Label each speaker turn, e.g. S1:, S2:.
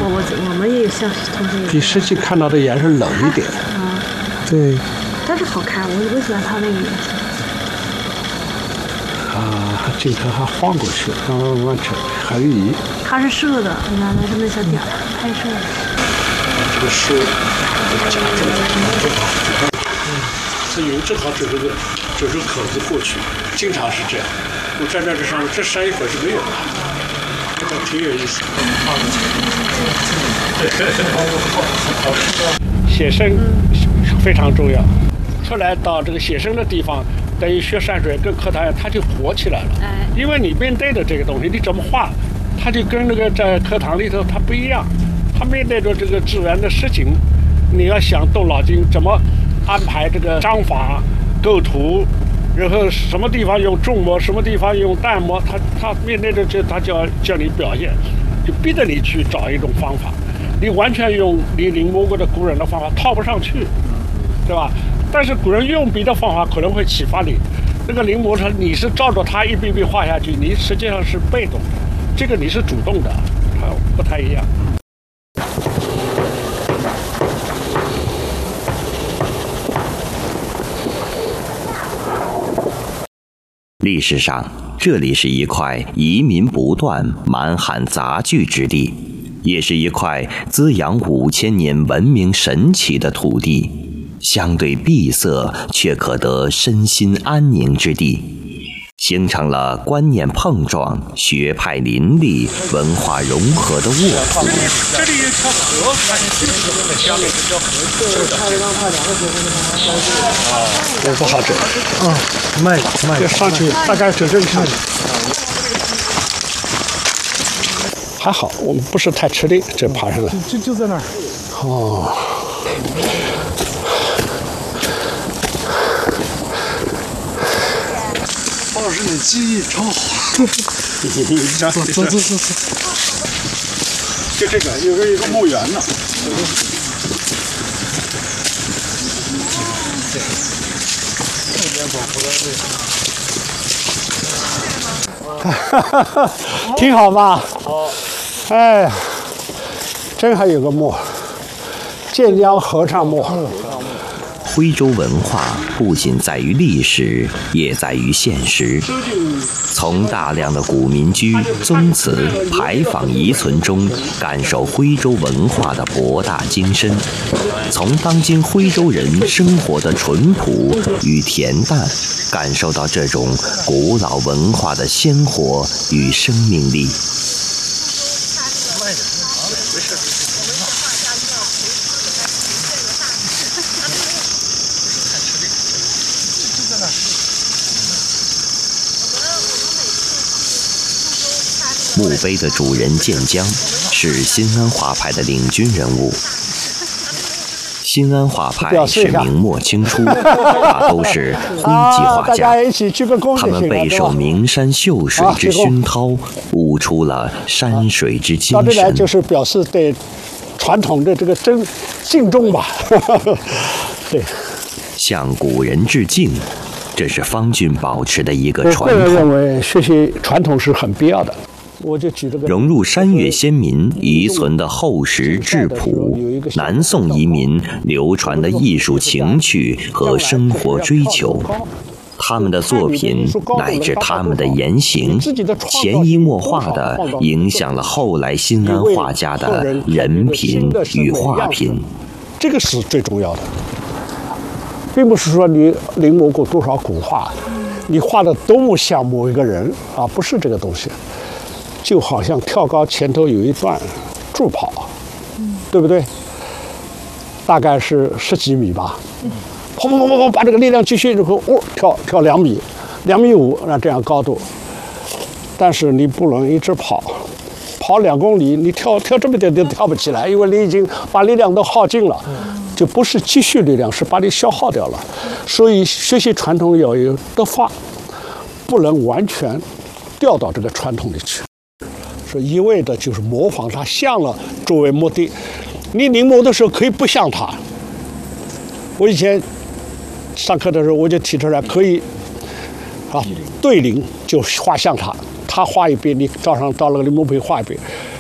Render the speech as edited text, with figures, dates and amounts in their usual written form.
S1: 我们也像同学
S2: 比实际看到的颜色冷一点。对。
S1: 但是好看，我喜欢它那个颜色。
S2: 镜头还晃过去，完全横移。
S1: 它是射的，你看它是那小点儿拍摄的。
S2: 这个是夹住的，它有正好指着口子过去，经常是这样。我站在这上面，这扇一会儿是没有的，这个挺有意思。写生非常重要，出来到这个写生的地方。等于学山水跟课堂它就活起来了，因为你面对的这个东西，你怎么画，它就跟那个在课堂里头它不一样。它面对着这个自然的事情，你要想动脑筋怎么安排这个章法、构图，然后什么地方用重墨，什么地方用淡墨，它面对着这，它叫你表现，就逼着你去找一种方法。你完全用你临摹过的古人的方法套不上去，对吧？但是古人用笔的方法可能会启发你，那个临摹上你是照着它一笔笔画下去，你实际上是被动的，这个你是主动的，它不太一样。
S3: 历史上，这里是一块移民不断、蛮汉杂聚之地，也是一块滋养5000年文明神奇的土地。相对闭塞却可得身心安宁之地，形成了观念碰撞、学派林立、文化融合的沃土。
S2: 这里有条河，我不好整。慢，就上去大概整看。还好，我们不是太吃力，这爬上来。
S4: 就在那儿。
S2: 哦。
S4: 老师，你记忆超好。走。
S2: 就这个有一个墓园呢。挺好吧？好。哎呀，真还有个墓，建江和尚墓。
S3: 徽州文化不仅在于历史，也在于现实。从大量的古民居、宗祠、牌坊遗存中，感受徽州文化的博大精深；从当今徽州人生活的淳朴与恬淡，感受到这种古老文化的鲜活与生命力。墓碑的主人建江是新安画派的领军人物。新安画派是明末清初，大都是徽籍画家，他们备受名山秀水之熏陶，悟出了山水之精神。
S2: 来就是表示对传统的这个敬重吧。对，
S3: 向古人致敬，这是方俊保持的一个传统。
S2: 我认为学习传统是很必要的。我就举这个
S3: 融入山岳先民遗存的厚实质朴，南宋移民流传的艺术情趣和生活追求，他们的作品乃至他们的言行，潜移默化地影响了后来新安画家的人品与画品。
S2: 这个是最重要的，并不是说你临摹过多少古画，你画的多么像某一个人啊，不是这个东西。就好像跳高前头有一段助跑，对不对？大概是10几米吧，砰，把这个力量继续以后，跳2米，2.5米，那这样高度。但是你不能一直跑2公里，你跳这么点都跳不起来，因为你已经把力量都耗尽了，就不是积蓄力量，是把你消耗掉了。所以学习传统要有德法，不能完全掉到这个传统里去。一味的就是模仿它像了作为目的，你临摹的时候可以不像它。我以前上课的时候我就提出来，可以对临就画像它，他画一遍，你照那个临摹碑画一遍，